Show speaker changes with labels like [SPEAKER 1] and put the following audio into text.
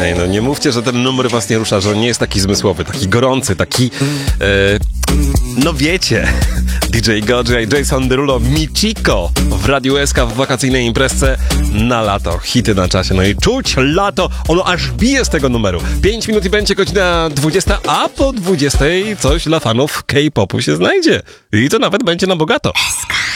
[SPEAKER 1] Ej, no nie mówcie, że ten numer was nie rusza, że on nie jest taki zmysłowy, taki gorący, taki... no wiecie, DJ Godzilla i Jason Derulo, Michiko w Radiu SK w wakacyjnej imprezce na lato. Hity na czasie, no i czuć lato, ono aż bije z tego numeru. 5 minut i będzie godzina 20, a po 20 coś dla fanów K-popu się znajdzie. I to nawet będzie na bogato.
[SPEAKER 2] SK.